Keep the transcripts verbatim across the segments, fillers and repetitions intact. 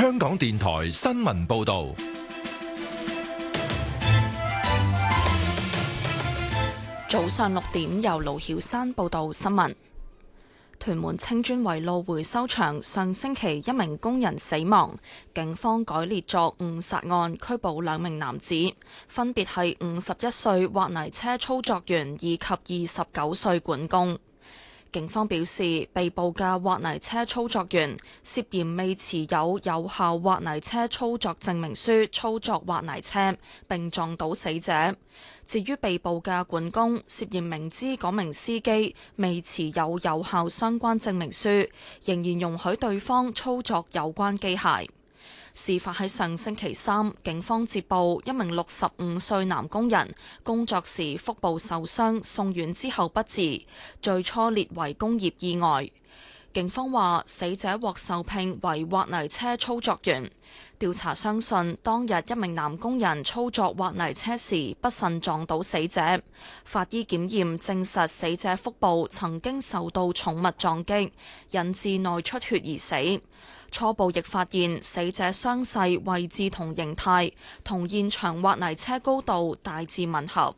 香港電台新聞報道。 早上六點，由盧曉珊報道新聞。屯門青磚圍路回收場上星期一名工人死亡，警方改列作誤殺案，拘捕兩名男子，分別係五十一歲挖泥車操作員以及二十九歲管工。警方表示，被捕嘅挖泥車操作員涉嫌未持有有效挖泥車操作證明書操作挖泥車，並撞倒死者。至於被捕嘅管工，涉嫌明知嗰名司機未持有有效相關證明書，仍然容許對方操作有關機械。事發喺上星期三，警方接報一名六十五歲男工人工作時腹部受傷，送院之後不治，最初列為工業意外。警方話，死者獲受聘為挖泥車操作員。調查相信，當日一名男工人操作挖泥車時不慎撞到死者。法醫檢驗證實死者腹部曾經受到重物撞擊，引致內出血而死。初步亦發現死者傷勢位置同形態同現場挖泥車高度大致吻合。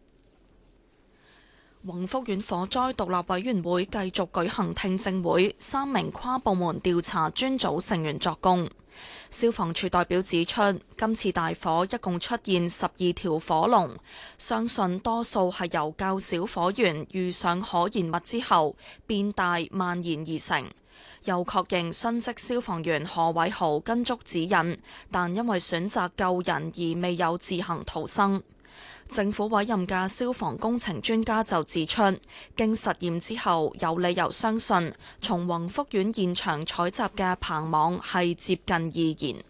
宏福苑火災獨立委員會繼續舉行聽證會，三名跨部門調查專組成員作供。消防處代表指出，今次大火一共出現十二條火龍，相信多數係由較小火源遇上可燃物之後變大蔓延而成。又確認殉職消防員何偉豪跟足指引，但因為選擇救人而未有自行逃生。政府委任嘅消防工程專家就指出，經實驗之後，有理由相信從宏福苑現場採集嘅棚網係接近易燃。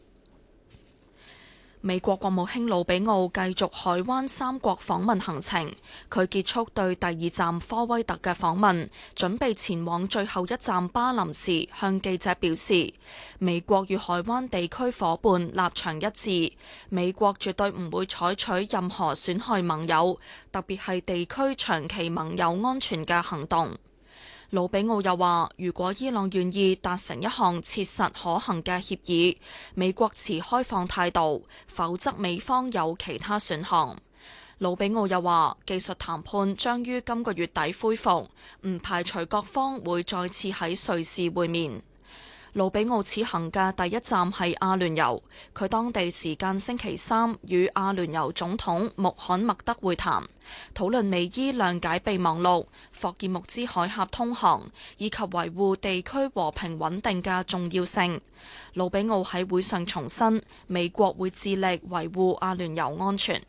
美國國務卿魯比奧繼續海灣三國訪問行程，佢結束對第二站科威特嘅訪問，準備前往最後一站巴林時，向記者表示，美國與海灣地區夥伴立場一致，美國絕對唔會採取任何損害盟友，特別係地區長期盟友安全嘅行動。魯比奧又話，如果伊朗願意達成一項切實可行嘅協議，美國持開放態度，否則美方有其他選項。魯比奧又話，技術談判將於今個月底恢復，唔排除各方會再次喺瑞士會面。魯比奧此行嘅第一站係阿聯酋，佢當地時間星期三與阿聯酋總統穆罕默德會談，討論美伊諒解備忘錄、霍爾木茲海峽通航以及維護地區和平穩定嘅重要性。魯比奧喺會上重申，美國會致力維護阿聯酋安全。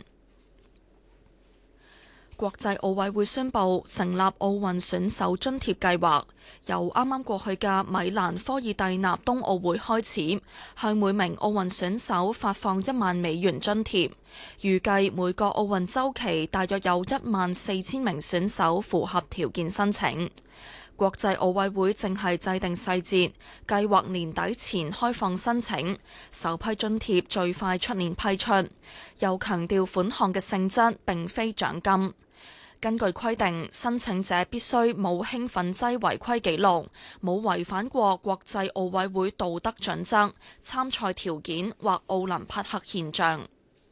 國際奧委會宣布成立奧運選手津貼計劃，由啱啱過去嘅米蘭科爾蒂納冬奧會開始，向每名奧運選手發放一萬美元津貼。預計每個奧運週期大約有一萬四千名選手符合條件申請。國際奧委會正係制定細節，計劃年底前開放申請，首批津貼最快出年批出。又強調款項嘅性質並非獎金。根據規定，申請者必須冇興奮劑違規記錄，冇違反過國際奧委會道德準則、參賽條件或奧林匹克憲章。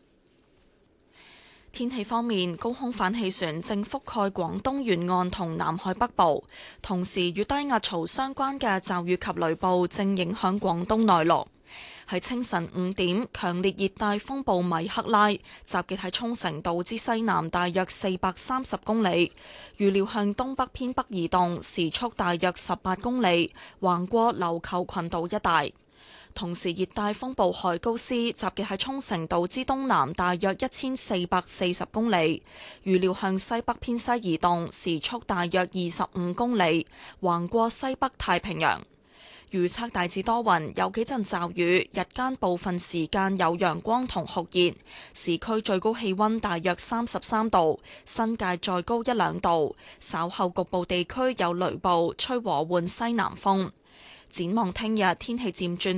天氣方面，高空反氣旋正覆蓋廣東沿岸同南海北部，同時與低壓槽相關嘅驟雨及雷暴正影響廣東內陸。喺清晨五點，強烈熱帶風暴米克拉集結喺沖繩島之西南大約四百三十公里，預料向東北偏北移動，時速大約十八公里，橫過琉球群島一帶。同時，熱帶風暴海高斯集結喺沖繩島之東南大約一千四百四十公里，預料向西北偏西移動，時速大約二十五公里，橫過西北太平洋。預測大致多雲，有幾陣驟雨，日間部分時間有陽光同酷熱，市區最高氣溫大約三十三度，新界再高一兩度。稍後局部地區有雷暴，吹和緩西南風。展望聽日天氣漸轉